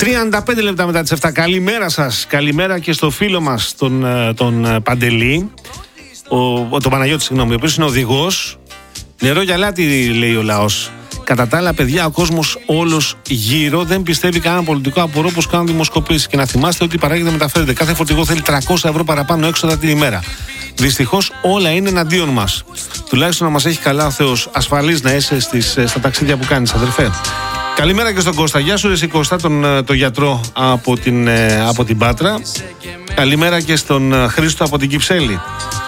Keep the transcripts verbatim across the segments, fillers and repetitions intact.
τριάντα πέντε λεπτά μετά τις επτά. Καλημέρα σας. Καλημέρα και στο φίλο μας τον, τον Παντελή, ο, τον Παναγιώτη, συγγνώμη, ο οποίος είναι οδηγός. Νερό για λάτι, λέει ο λαός. Κατά τα άλλα, παιδιά, ο κόσμος όλος γύρω δεν πιστεύει κανένα πολιτικό. Απορώ πως κάνουν δημοσκοπήσεις. Και να θυμάστε ότι παράγεται, μεταφέρεται. Κάθε φορτηγό θέλει τριακόσια ευρώ παραπάνω έξοδα την ημέρα. Δυστυχώς όλα είναι εναντίον μας. Τουλάχιστον να μας έχει καλά ο Θεός. Ασφαλής να είσαι στις, στα ταξίδια που κάνεις, αδερφέ. Καλημέρα και στον Κώστα. Γεια σου, εσύ Κώστα, τον, τον γιατρό από την, από την Πάτρα. Καλημέρα και στον Χρήστο από την Κυψέλη.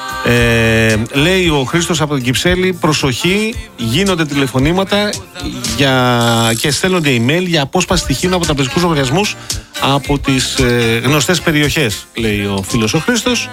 Ε, λέει ο Χρήστος από την Κυψέλη, προσοχή, γίνονται τηλεφωνήματα για, και στέλνονται email για απόσπαση στοιχείων από τραπεζικούς λογαριασμούς από τις ε, γνωστές περιοχές, λέει ο φίλος ο Χρήστος.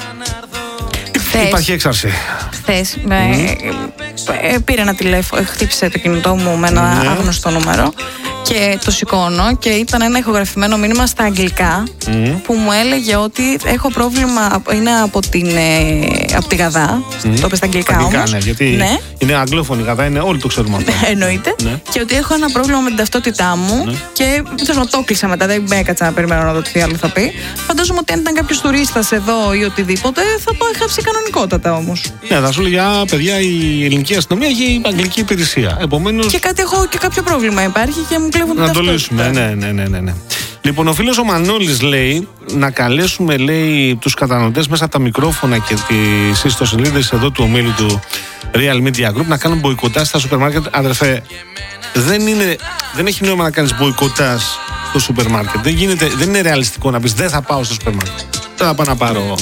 Χθες, Υπάρχει έξαρση. Χθες mm. ε, ε, πήρε ένα τηλέφωνο, χτύπησε το κινητό μου με ένα mm. άγνωστο νούμερο και το σηκώνω και ήταν ένα ηχογραφημένο μήνυμα στα αγγλικά mm. που μου έλεγε ότι έχω πρόβλημα, είναι από, την, ε, από τη Γαδά, mm. το είπε στα αγγλικά όμως. Ναι, γιατί ναι. είναι αγγλόφωνη η Γαδά, είναι, όλοι το ξέρουμε αυτό. Εννοείται. Ναι. Και ότι έχω ένα πρόβλημα με την ταυτότητά μου ναι. και θέλω το κλείσα μετά, δεν με έκατσα να περιμένω να δω τι άλλο θα πει. Φαντάζομαι ότι αν ήταν κάποιος τουρίστας εδώ ή οτιδήποτε θα πάω χάψει κανονικότατα όμως. Ναι, θα σου λέει για παιδιά, η ελληνική αστυνομία έχει η αγγλική υπηρεσία. Επομένως... Και κάτι έχω και κάποιο πρόβλημα υπάρχει και μου κλέβουν την ταυτότητα. Να το λύσουμε, ναι, ναι, ναι, ναι, ναι. Λοιπόν, ο φίλος ο Μανώλης λέει να καλέσουμε, λέει, τους καταναλωτές μέσα από τα μικρόφωνα και τις ιστοσελίδες εδώ του ομίλου του Real Media Group να κάνουν μποϊκοτάζ στα σούπερ μάρκετ. Αδερφέ, δεν, είναι, δεν έχει νόημα να κάνεις μποϊκοτάζ στο σούπερ μάρκετ. Δεν, γίνεται, δεν είναι ρεαλιστικό να πεις δεν θα πάω στο σούπερ μάρκετ. Δεν θα πάω να πάρω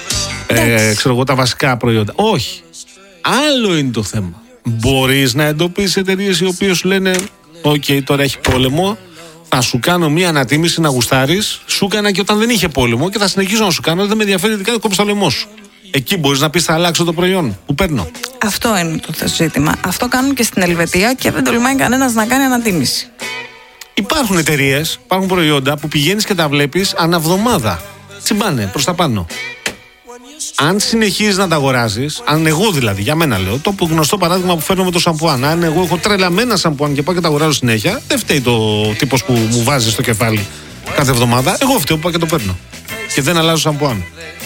ε, ξέρω εγώ, τα βασικά προϊόντα. Όχι. Άλλο είναι το θέμα. Μπορείς να εντοπίσεις εταιρείες οι οποίες σου λένε οκ, okay, τώρα έχει πόλεμο, θα σου κάνω μία ανατίμηση να γουστάρεις. Σου έκανα και όταν δεν είχε πόλεμο και θα συνεχίσω να σου κάνω. Δεν με ενδιαφέρει τι κάνει, κόψει το λαιμό σου. Εκεί μπορείς να πεις θα αλλάξω το προϊόν που παίρνω. Αυτό είναι το ζήτημα. Αυτό κάνουν και στην Ελβετία και δεν τολμάει κανένας να κάνει ανατίμηση. Υπάρχουν εταιρείες, υπάρχουν προϊόντα που πηγαίνεις και τα βλέπεις αναβδομάδα. Τσιμπάνε προς τα πάνω. Αν συνεχίζεις να τα αγοράζεις, αν εγώ δηλαδή, για μένα λέω, το γνωστό παράδειγμα που φέρνω με το σαμπουάν, αν εγώ έχω τρελαμένα σαμπουάν και πάω και τα αγοράζω συνέχεια, δεν φταίει το τύπος που μου βάζει στο κεφάλι κάθε εβδομάδα. Εγώ φταίω που πάω και το παίρνω. Και δεν αλλάζω σαμπουάν.